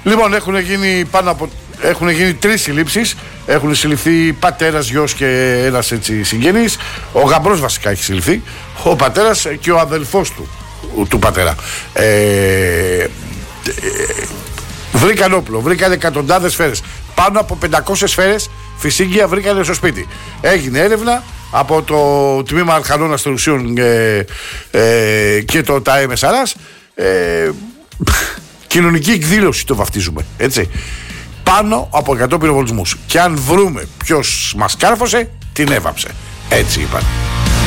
Λοιπόν, έχουν γίνει 3 συλλήψεις. Έχουν συλληφθεί πατέρας, γιος και ένας έτσι συγγενής. Ο γαμπρός βασικά έχει συλληφθεί. Ο πατέρας και ο αδελφός του πατέρα. Βρήκαν όπλο, βρήκαν εκατοντάδες σφαίρες. Πάνω από 500 σφαίρες φυσίγγια βρήκανε στο σπίτι. Έγινε έρευνα από το Τμήμα Αρχανών Αστυνομικών και το ΤΑΕ Μεσαράς. Κοινωνική εκδήλωση το βαφτίζουμε, έτσι. Πάνω από 100 πυροβολισμούς. Και αν βρούμε ποιος μας κάρφωσε, την έβαψε. Έτσι είπαν.